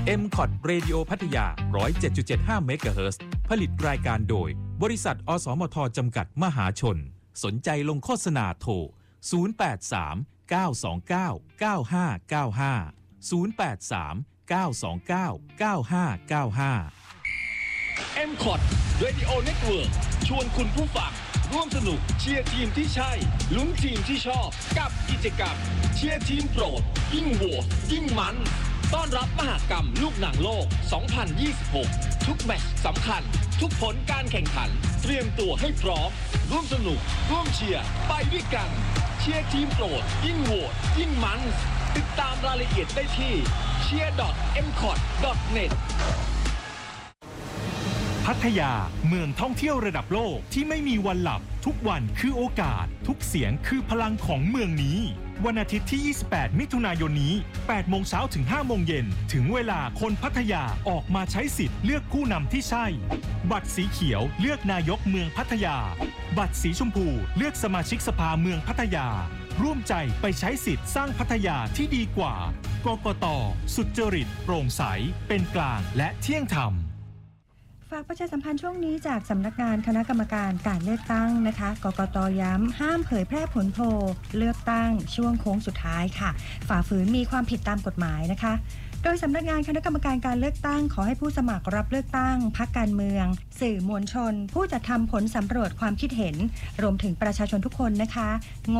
MCOT Radio พัทยา 107.75 เมกะเฮิรตซ์ผลิตรายการโดยบริษัทอสมทจำกัดมหาชนสนใจลงโฆษณาโทร 083 929 9595 083 929 9595 MCOT Radio Network ชวนคุณผู้ฟังร่วมสนุกเชียร์ทีมที่ใช่ลุ้นทีมที่ชอบกับกิจกรรมเชียร์ทีมโปรดยิ่งโหวตยิ่งมันต้อนรับมหกรรมลูกหนังโลก 2026 ทุกแมตช์สำคัญทุกผลการแข่งขันเตรียมตัวให้พร้อมร่วมสนุกร่วมเชียร์ไปด้วยกันเชียร์ทีมโปรดยิ่งโหวตยิ่งมันติดตามรายละเอียดได้ที่ cheer.mcot.net พัทยาเมืองท่องเที่ยวระดับโลกที่ไม่มีวันหลับทุกวันคือโอกาสทุกเสียงคือพลังของเมืองนี้วันอาทิตย์ที่ 28 มิถุนายนนี้ 8 โมงเช้าถึง 5 โมงเย็นถึงเวลาคนพัทยาออกมาใช้สิทธิ์เลือกผู้นำที่ใช่บัตรสีเขียวเลือกนายกเมืองพัทยาบัตรสีชมพูเลือกสมาชิกสภาเมืองพัทยาร่วมใจไปใช้สิทธิ์สร้างพัทยาที่ดีกว่ากกต.สุจริตโปร่งใสเป็นกลางและเที่ยงธรรมฝากประชาสัมพันธ์ช่วงนี้จากสำนักงานคณะกรรมการการเลือกตั้งนะคะกกต.ย้ำห้ามเผยแพร่ผลโพลเลือกตั้งช่วงโค้งสุดท้ายค่ะฝ่าฝืนมีความผิดตามกฎหมายนะคะโดยสำนักงานคณะกรรมการการเลือกตั้งขอให้ผู้สมัครรับเลือกตั้งพรรคการเมืองสื่อมวลชนผู้จัดทำผลสำรวจความคิดเห็นรวมถึงประชาชนทุกคนนะคะ